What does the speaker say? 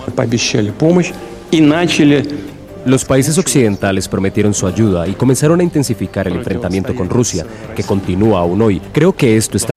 Пообещали помощь и начали. Los países occidentales prometieron su ayuda y comenzaron a intensificar el enfrentamiento con Rusia, que continúa aún hoy. Creo que esto está